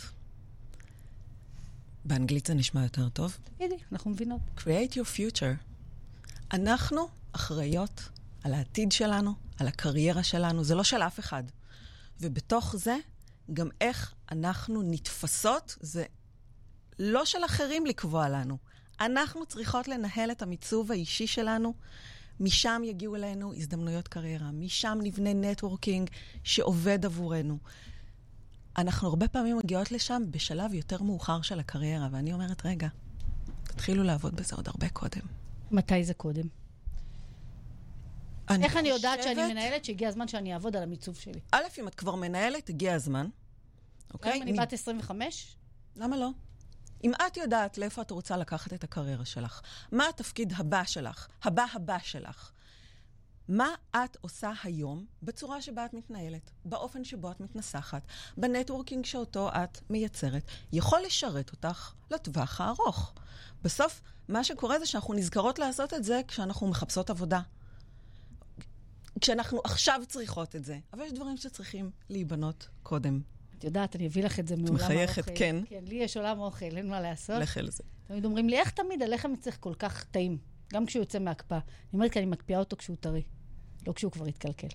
באנגלית זה נשמע יותר טוב. תגידי, אנחנו מבינות. Create your future. אנחנו אחראיות על העתיד שלנו, על הקריירה שלנו, זה לא של אף אחד. ובתוך זה, גם איך אנחנו נתפסות, זה לא של אחרים לקבוע לנו. אנחנו צריכות לנהל את המיצוב האישי שלנו, משם יגיעו אלינו הזדמנויות קריירה, משם נבנה נטוורקינג שעובד עבורנו. אנחנו הרבה פעמים מגיעות לשם בשלב יותר מאוחר של הקריירה, ואני אומרת, רגע, תתחילו לעבוד בזה עוד הרבה קודם. מתי זה קודם? איך אני יודעת שאני מנהלת שהגיע הזמן שאני אעבוד על המיצוב שלי? א', אם את כבר מנהלת, הגיע הזמן. אוקיי? אני בת 25? למה לא? אם את יודעת לאיפה את רוצה לקחת את הקריירה שלך, מה התפקיד הבא שלך, הבא שלך, מה את עושה היום בצורה שבה את מתנהלת, באופן שבו את מתנסחת, בנטוורקינג שאותו את מייצרת, יכול לשרת אותך לטווח הארוך. בסוף, מה שקורה זה שאנחנו נזכרות לעשות את זה כשאנחנו מחפשות עבודה. כשאנחנו עכשיו צריכות את זה. אבל יש דברים שצריכים להיבנות קודם. את יודעת, אני אביא לך את זה מעולם האוכל. מחייכת, כן. כן, לי יש עולם האוכל, אין מה לעשות. לך אל זה. תמיד אומרים לי, איך תמיד הלחם צריך כל כך טעים? גם כשהוא יוצא מהקפאה. אני אומרת, כי אני מקפיאה אותו כשהוא טרי. לא כשהוא כבר יתקלקל.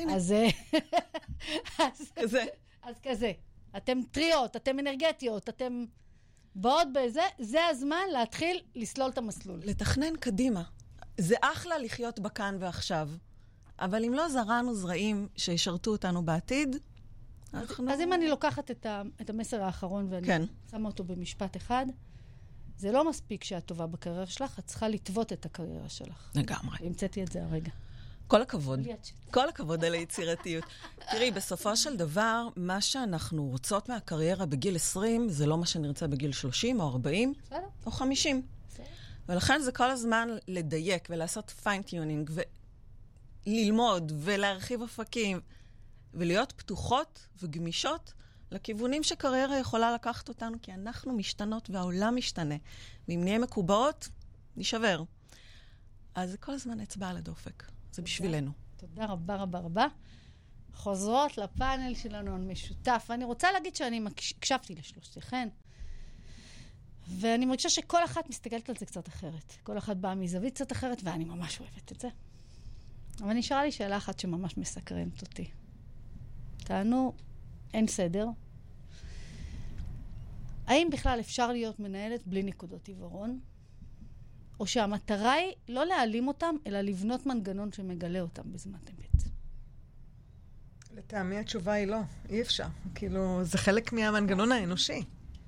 אז כזה. אתם טריות, אתם אנרגטיות, אתם באות בזה, זה הזמן להתחיל לסלול את המסלול. לתכנן קדימה. זה אחלה לחיות בכאן ועכשיו. אבל אם לא זרענו זרעים שישרתו אותנו בעתיד, אז אם אני לוקחת את המסר האחרון ואני שמה אותו במשפט אחד, זה לא מספיק שאת טובה בקריירה שלך, את צריכה לטוות את הקריירה שלך. לגמרי. המצאתי את זה הרגע. כל הכבוד. כל הכבוד על היצירתיות. תראי, בסופו של דבר, מה שאנחנו רוצות מהקריירה בגיל 20, זה לא מה שנרצה בגיל 30 או 40 או 50. ולכן זה כל הזמן לדייק ולעשות פיינטיונינג וללמוד ולהרחיב אופקים ולהיות פתוחות וגמישות לכיוונים שקריירה יכולה לקחת אותנו, כי אנחנו משתנות והעולם משתנה. ואם נהיה מקובעות, נשבר. אז כל הזמן אצבע על הדופק. זה בשבילנו. תודה רבה רבה רבה. חוזרות לפאנל שלנו המשותף. ואני רוצה להגיד שאני הקשבתי לשלושתכן. ואני מרגישה שכל אחת מסתכלת על זה קצת אחרת. כל אחת באה מזווית קצת אחרת, ואני ממש אוהבת את זה. אבל נשארה לי שאלה אחת שממש מסקרנת אותי. טענו, אין סדר. האם בכלל אפשר להיות מנהלת בלי נקודות עיוורון? או שהמטרה היא לא להעלים אותם, אלא לבנות מנגנון שמגלה אותם בזמן אמת? לטעמי התשובה היא לא, אי אפשר. כאילו, זה חלק מהמנגנון האנושי.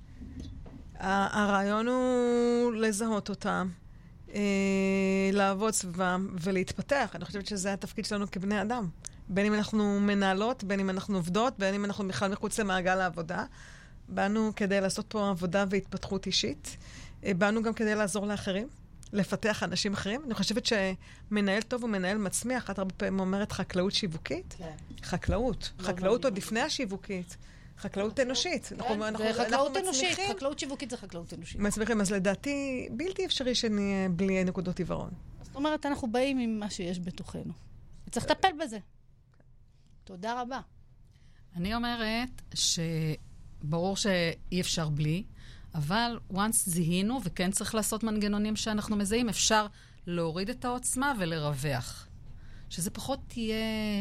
הרעיון הוא לזהות אותם, לעבוד סביבם ולהתפתח. אני חושבת שזה התפקיד שלנו כבני אדם. בין אם אנחנו מנהלות, בין אם אנחנו עובדות, בין אם אנחנו בכלל מחוץ למעגל העבודה. באנו כדי לעשות פה עבודה והתפתחות אישית. באנו גם כדי לעזור לאחרים, לפתח אנשים אחרים. אני חושבת שמנהל טוב הוא מנהל מצמיח. את הרבה פעמים אומרת חקלאות שיווקית. כן. חקלאות. חקלאות עוד לפני השיווקית. חקלאות אנושית. זה חקלאות אנושית. חקלאות שיווקית זה חקלאות אנושית. מצמיחים. אז לדעתי, בלתי אפשרי שנהיה בלי נקודות עיוורון. זאת אומרת, אנחנו באים עם מה שיש בתוכנו. וצריך לטפל בזה. תודה רבה. אני אומרת שברור שאי אפשר בלי, אבל once זיהינו, וכן צריך לעשות מנגנונים שאנחנו מזהים, אפשר להוריד את העוצמה ולרווח. שזה פחות תהיה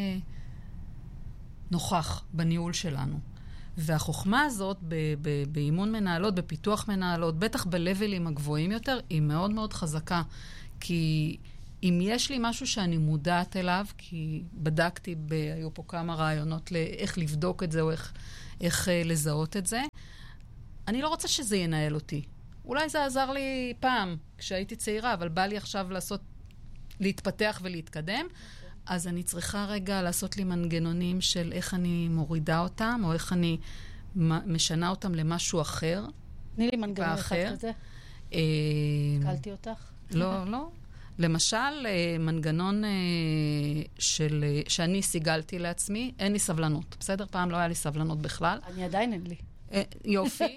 נוכח בניהול שלנו. והחוכמה הזאת באימון מנהלות, בפיתוח מנהלות, בטח בלבלים הגבוהים יותר, היא מאוד מאוד חזקה. כי אם יש לי משהו שאני מודעת אליו, כי בדקתי, היו פה כמה רעיונות לאיך לבדוק את זה, או איך לזהות את זה, אני לא רוצה שזה ינהל אותי. אולי זה עזר לי פעם, כשהייתי צעירה, אבל בא לי עכשיו להתפתח ולהתקדם, אז אני צריכה רגע לעשות לי מנגנונים של איך אני מורידה אותם, או איך אני משנה אותם למשהו אחר. תני לי מנגנון אחד כזה. קלתי אותך? לא, לא. למשל, מנגנון שאני סיגלתי לעצמי, אין לי סבלנות. בסדר? פעם לא היה לי סבלנות בכלל. אני עדיין אין לי. יופי.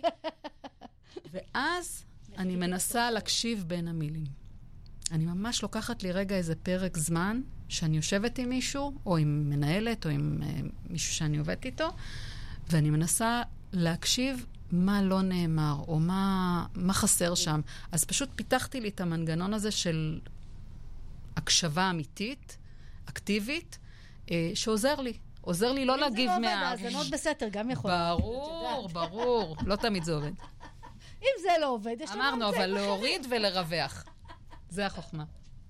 ואז אני מנסה להקשיב בין המילים. אני ממש לוקחת לי רגע איזה פרק זמן, שאני יושבת עם מישהו, או עם מנהלת, או עם מישהו שאני עובדת איתו, ואני מנסה להקשיב מה לא נאמר, או מה חסר שם. אז פשוט פיתחתי לי את המנגנון הזה של הקשבה אמיתית, אקטיבית, שעוזר לי. עוזר לי לא להגיב אם זה לא עובד, האזנות בסתר גם יכול. ברור, ברור. לא תמיד זה עובד. אם זה לא עובד, יש לנו... אמרנו, אבל להוריד ולרווח. זה החוכמה.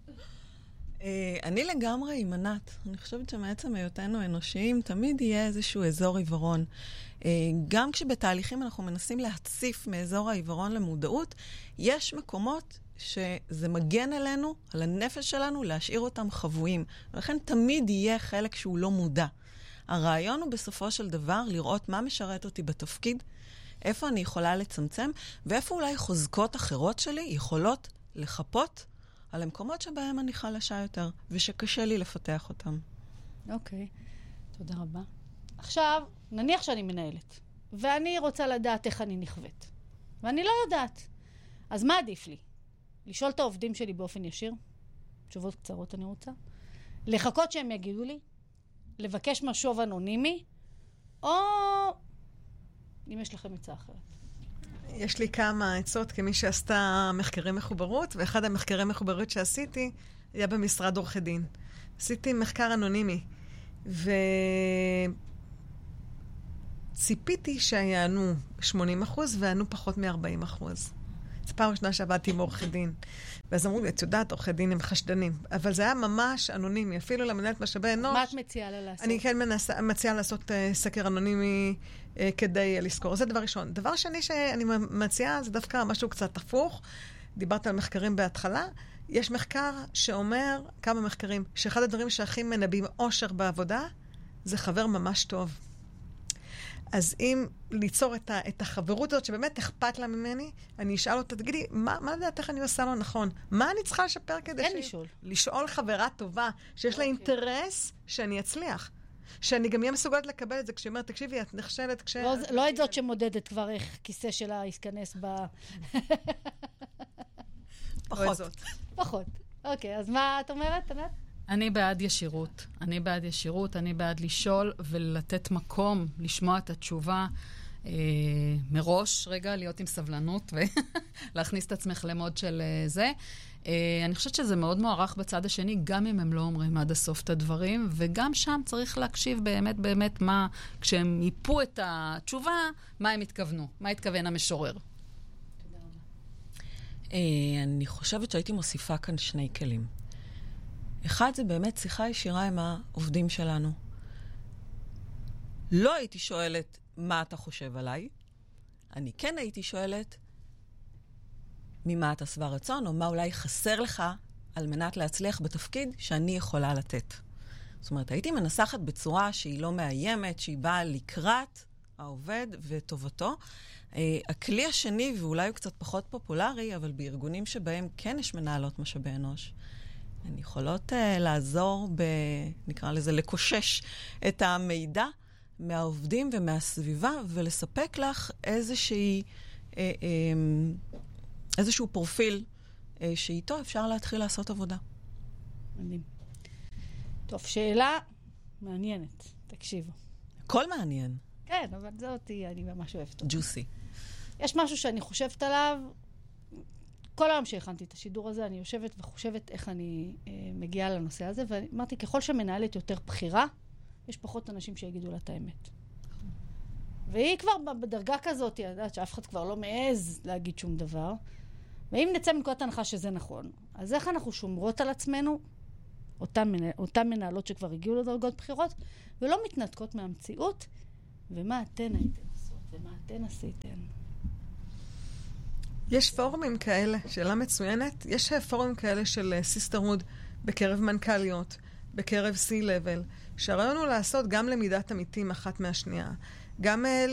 אני לגמרי עם ענת. אני חושבת שמעצם היותנו אנושיים, תמיד יהיה איזשהו אזור עיוורון. גם כשבתהליכים אנחנו מנסים להציף מאזור העיוורון למודעות, יש מקומות שזה מגן עלינו, על הנפש שלנו, להשאיר אותם חבויים. ולכן תמיד יהיה חלק שהוא לא מודע. הרעיון הוא בסופו של דבר לראות מה משרת אותי בתפקיד, איפה אני יכולה לצמצם, ואיפה אולי חוזקות אחרות שלי יכולות לחפות על המקומות שבהם אני חלשה יותר, ושקשה לי לפתח אותם. אוקיי, תודה רבה. עכשיו, נניח שאני מנהלת, ואני רוצה לדעת איך אני נכוות, ואני לא יודעת. אז מה עדיף לי? לשאול את העובדים שלי באופן ישיר? תשובות קצרות אני רוצה. לחכות שהם יגידו לי? לבקש משוב אנונימי? או אם יש לכם עצה אחרת? יש לי כמה עצות כמי שעשתה מחקרי מחוברות, ואחד המחקרי מחוברות שעשיתי היה במשרד עורכי דין. עשיתי מחקר אנונימי, וציפיתי שיענו 80% ויענו פחות מ-40%. זו פעם ראשונה שעבדתי עם עורכי דין. ואז אמרו לי, את יודעת, עורכי דין הם חשדנים. אבל זה היה ממש אנונימי, אפילו למנהלת משאבי אנוש. מה את מציעה לה לעשות? אני כן מציעה לעשות סקר אנונימי כדי לזכור. זה דבר ראשון. דבר שני שאני מציעה, זה דווקא משהו קצת הפוך. דיברת על מחקרים בהתחלה. יש מחקר שאומר, כמה מחקרים, שאחד הדברים שהכי מנבאים אושר בעבודה, זה חבר ממש טוב. אז אם ליצור את החברות הזאת שבאמת אכפת לה ממני, אני אשאל אותה, תגידי, מה לדעת איך אני עושה לו נכון? מה אני צריכה לשפר כדי כן לשאול. לשאול חברה טובה, שיש לה אינטרס שאני אצליח. שאני גם אהיה מסוגלת לקבל את זה, כשהיא אומרת, תקשיבי, את נכשלת, לא את זאת שמודדת כבר איך כיסא שלה יסכנס ב... פחות. פחות. אוקיי, אז מה את אומרת, ענת? אני בעד ישירות. אני בעד לשאול ולתת מקום, לשמוע את התשובה מראש, רגע, להיות עם סבלנות ולהכניס את עצמך למוד של זה. אני חושבת שזה מאוד מוערך בצד השני, גם אם הם לא אומרים עד הסוף את הדברים, וגם שם צריך להקשיב באמת מה, כשהם ייפו את התשובה, מה הם התכוונו, מה התכוון המשורר. אני חושבת שהייתי מוסיפה כאן שני כלים. אחד זה באמת שיחה ישירה עם העובדים שלנו. לא הייתי שואלת מה אתה חושב עליי, אני כן הייתי שואלת ממה אתה שבע רצון, או מה אולי חסר לך על מנת להצליח בתפקיד שאני יכולה לתת. זאת אומרת, הייתי מנסחת בצורה שהיא לא מאיימת, שהיא באה לקראת העובד וטובתו. הכלי השני, ואולי הוא קצת פחות פופולרי, אבל בארגונים שבהם כן יש מנהלות משאבי אנוש, הן יכולות לעזור נקרא לזה, לקושש את המידע מהעובדים ומהסביבה, ולספק לך איזשהו פרופיל שאיתו אפשר להתחיל לעשות עבודה. מדהים. טוב, שאלה מעניינת. תקשיבו. הכל מעניין. כן, אבל זה אותי, אני ממש אוהבת אותי. ג'וסי. יש משהו שאני חושבת עליו, כל היום שהכנתי את השידור הזה, אני יושבת וחושבת איך אני מגיעה לנושא הזה, ואמרתי, ככל שמנהלת יותר בחירה, יש פחות אנשים שיגידו לה את האמת. והיא כבר בדרגה כזאת, היא יודעת שאף אחד כבר לא מעז להגיד שום דבר, ואם נצא מנקודת הנחה שזה נכון, אז איך אנחנו שומרות על עצמנו, אותן מנהלות שכבר הגיעו לדרגות בחירות, ולא מתנתקות מהמציאות, ומה אתן הייתן עושות, ומה אתן עשיתן. יש פורומים כאלה, שאלה מצוינת, יש פורומים כאלה של סיסטרהוד בקרב מנכ"ליות, בקרב C-Level, שהרעיון הוא לעשות גם למידת עמיתים אחת מהשנייה, גם